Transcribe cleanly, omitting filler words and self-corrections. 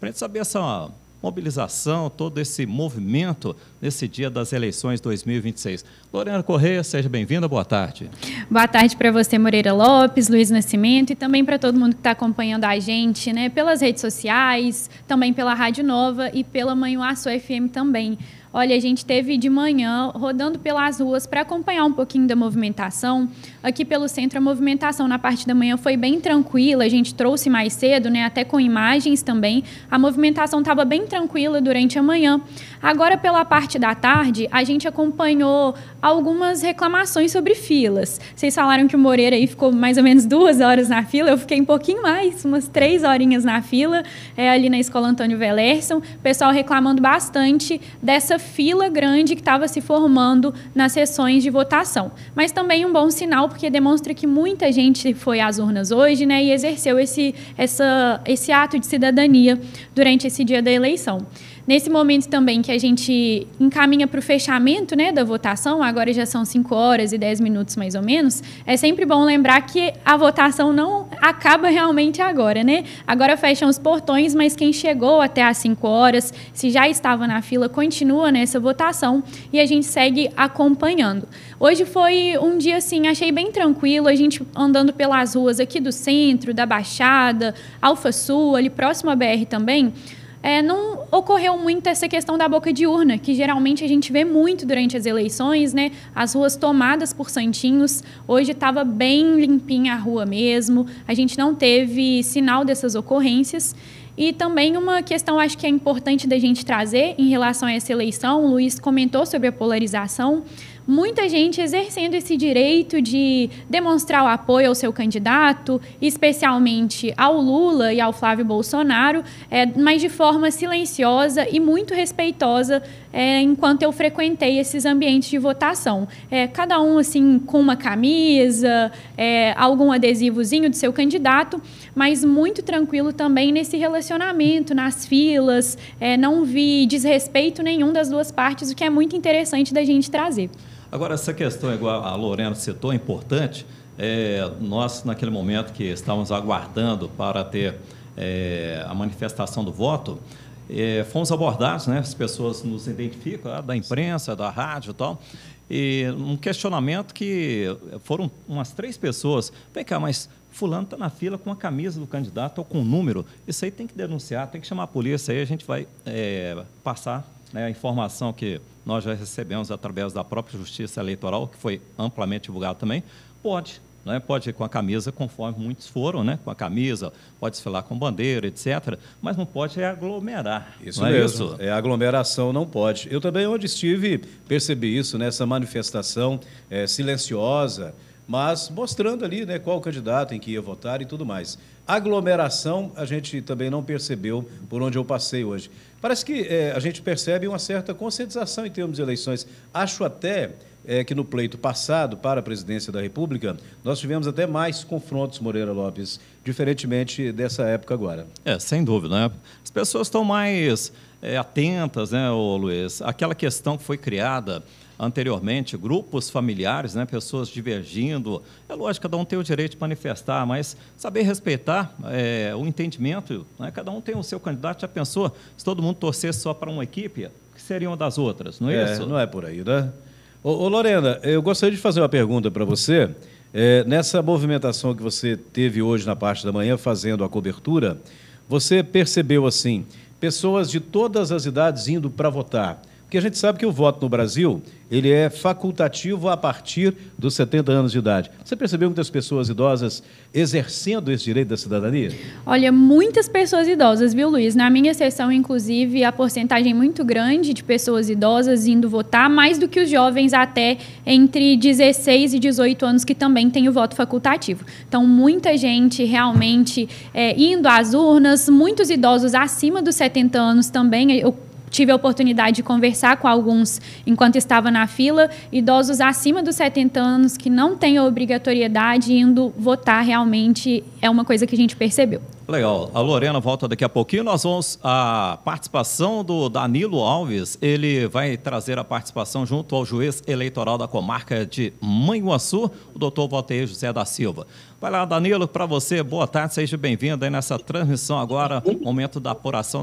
para a gente saber essa mobilização, todo esse movimento nesse dia das eleições 2026. Lorena Correia, seja bem-vinda, boa tarde. Boa tarde para você, Moreira Lopes, Luiz Nascimento, e também para todo mundo que está acompanhando a gente, né, pelas redes sociais, também pela Rádio Nova e pela Manhuaçu FM também. Olha, a gente teve de manhã rodando pelas ruas para acompanhar um pouquinho da movimentação. Aqui pelo centro, a movimentação na parte da manhã foi bem tranquila, a gente trouxe mais cedo, né, até com imagens também. A movimentação estava bem tranquila durante a manhã. Agora, pela parte da tarde, a gente acompanhou algumas reclamações sobre filas. Vocês falaram que o Moreira aí ficou mais ou menos 2 horas na fila, eu fiquei um pouquinho mais, umas 3 horinhas na fila, ali na Escola Antônio Velerson. O pessoal reclamando bastante dessa fila grande que estava se formando nas sessões de votação. Mas também um bom sinal, porque demonstra que muita gente foi às urnas hoje, né, e exerceu esse ato de cidadania durante esse dia da eleição. Nesse momento também que a gente encaminha para o fechamento, né, da votação, agora já são 5 horas e 10 minutos mais ou menos, é sempre bom lembrar que a votação não acaba realmente agora, né? Agora fecham os portões, mas quem chegou até às 5 horas, se já estava na fila, continua nessa votação e a gente segue acompanhando. Hoje foi um dia, assim, achei bem tranquilo, a gente andando pelas ruas aqui do centro, da Baixada, Alfa Sul, ali próximo à BR também. Não ocorreu muito essa questão da boca de urna, que geralmente a gente vê muito durante as eleições, né? As ruas tomadas por santinhos. Hoje estava bem limpinha a rua mesmo, a gente não teve sinal dessas ocorrências. E também uma questão, acho que é importante da gente trazer em relação a essa eleição, o Luiz comentou sobre a polarização, muita gente exercendo esse direito de demonstrar o apoio ao seu candidato, especialmente ao Lula e ao Flávio Bolsonaro, mas de forma silenciosa e muito respeitosa, enquanto eu frequentei esses ambientes de votação. Cada um assim com uma camisa, algum adesivozinho do seu candidato, mas muito tranquilo também nesse relacionamento, nas filas, não vi desrespeito nenhum das duas partes, o que é muito interessante da gente trazer. Agora, essa questão, igual a Lorena citou, é importante. Nós, naquele momento que estávamos aguardando para ter a manifestação do voto, fomos abordados, né? As pessoas nos identificam, da imprensa, da rádio e tal, e um questionamento que foram umas 3 pessoas. Vem cá, mas fulano está na fila com a camisa do candidato ou com o número. Isso aí tem que denunciar, tem que chamar a polícia, aí a gente vai passar, né, a informação que nós já recebemos através da própria Justiça Eleitoral, que foi amplamente divulgado também. Pode, né? Pode ir com a camisa, conforme muitos foram, né? Com a camisa, pode desfilar com bandeira, etc., mas não pode aglomerar. Isso não mesmo, é isso? Aglomeração não pode. Eu também, onde estive, percebi isso, nessa manifestação silenciosa, mas mostrando ali, né, qual o candidato em que ia votar e tudo mais. Aglomeração a gente também não percebeu por onde eu passei hoje. Parece que a gente percebe uma certa conscientização em termos de eleições. Acho até que no pleito passado para a presidência da República, nós tivemos até mais confrontos, Moreira Lopes, diferentemente dessa época agora. Sem dúvida, né? As pessoas estão mais atentas, né, Luiz? Aquela questão que foi criada anteriormente, grupos familiares, né, pessoas divergindo. É lógico, cada um tem o direito de manifestar, mas saber respeitar o entendimento, né? Cada um tem o seu candidato. Já pensou, se todo mundo torcesse só para uma equipe, que seria uma das outras, não é isso? Não é por aí, né? Ô, Lorena, eu gostaria de fazer uma pergunta para você. Nessa movimentação que você teve hoje na parte da manhã, fazendo a cobertura, você percebeu, assim, pessoas de todas as idades indo para votar? Porque a gente sabe que o voto no Brasil, ele é facultativo a partir dos 70 anos de idade. Você percebeu muitas pessoas idosas exercendo esse direito da cidadania? Olha, muitas pessoas idosas, viu, Luiz? Na minha sessão, inclusive, a porcentagem é muito grande de pessoas idosas indo votar, mais do que os jovens até entre 16 e 18 anos, que também têm o voto facultativo. Então, muita gente realmente indo às urnas, muitos idosos acima dos 70 anos também. Eu tive a oportunidade de conversar com alguns enquanto estava na fila, idosos acima dos 70 anos que não têm a obrigatoriedade indo votar, realmente é uma coisa que a gente percebeu. Legal. A Lorena volta daqui a pouquinho. Nós vamos à participação do Danilo Alves. Ele vai trazer a participação junto ao juiz eleitoral da comarca de Manhuaçu, o doutor Valteir José da Silva. Vai lá, Danilo, para você, boa tarde, seja bem-vindo aí nessa transmissão agora, momento da apuração